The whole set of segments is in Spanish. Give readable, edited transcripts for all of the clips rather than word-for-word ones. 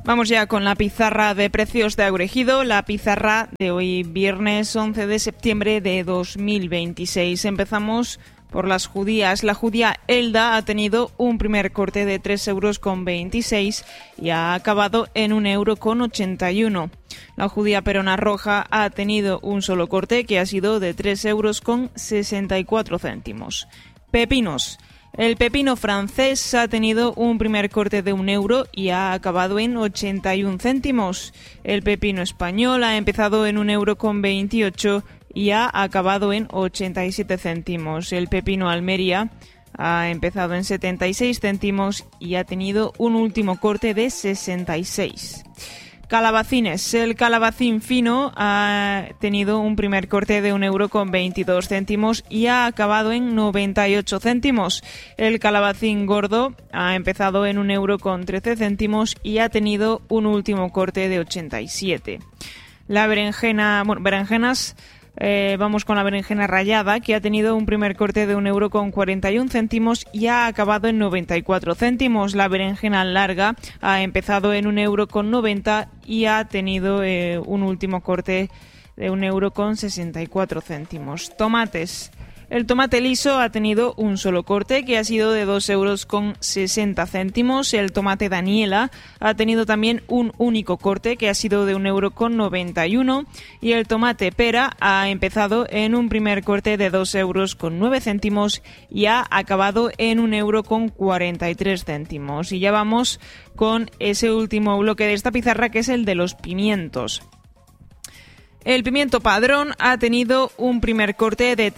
Vamos ya con la pizarra de precios de Agroejido, la pizarra de hoy viernes 11 de septiembre de 2026. Empezamos por las judías. La judía Elda ha tenido un primer corte de 3,26 € y ha acabado en 1,81 €. La judía perona roja ha tenido un solo corte que ha sido de 3,64 €. Pepinos. El pepino francés ha tenido un primer corte de 1 € y ha acabado en 81 céntimos. El pepino español ha empezado en 1,28 € y ha acabado en 87 céntimos. El pepino Almería ha empezado en 76 céntimos y ha tenido un último corte de 66. Calabacines. El calabacín fino ha tenido un primer corte de 1,22 € y ha acabado en 98 céntimos. El calabacín gordo ha empezado en 1,13 € y ha tenido un último corte de 87. La berenjena, berenjenas. Vamos con la berenjena rallada, que ha tenido un primer corte de 1,41 € y ha acabado en 94 céntimos. La berenjena larga ha empezado en 1,90 € y ha tenido un último corte de 1,64 €. Tomates. El tomate liso ha tenido un solo corte que ha sido de 2,60 €. El tomate Daniela ha tenido también un único corte que ha sido de 1,91 € y el tomate pera ha empezado en un primer corte de 2,09 € y ha acabado en 1,43 €. Y ya vamos con ese último bloque de esta pizarra, que es el de los pimientos. El pimiento padrón ha tenido un primer corte de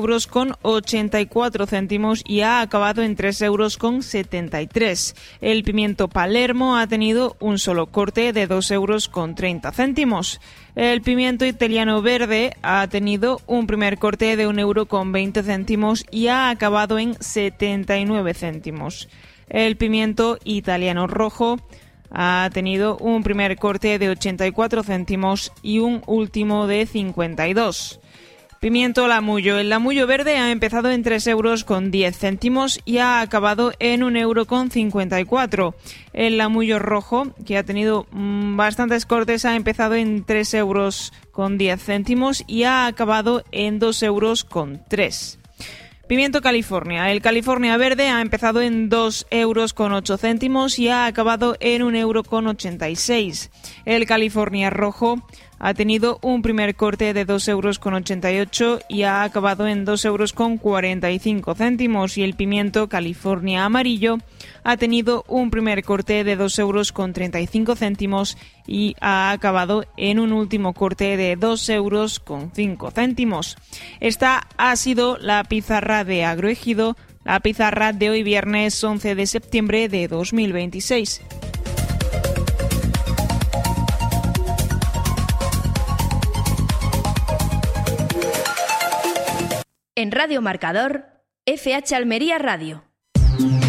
3,84 € y ha acabado en 3,73 €. El pimiento Palermo ha tenido un solo corte de 2,30 €. El pimiento italiano verde ha tenido un primer corte de 1,20 € y ha acabado en 79 céntimos. El pimiento italiano rojo ha tenido un primer corte de 84 céntimos y un último de 52. Pimiento lamullo. El lamullo verde ha empezado en 3,10 € y ha acabado en 1,54 €. El lamullo rojo, que ha tenido bastantes cortes, ha empezado en 3,10 € y ha acabado en 2,03 €. Pimiento California. El California verde ha empezado en 2,08 € y ha acabado en 1,86 €. El California rojo ha tenido un primer corte de 2,88 € y ha acabado en 2,45 € y el pimiento California amarillo ha tenido un primer corte de 2,35 € y ha acabado en un último corte de 2,05 €. Esta ha sido la pizarra de Agroejido, la pizarra de hoy viernes 11 de septiembre de 2026. En Radio Marcador, FH Almería Radio.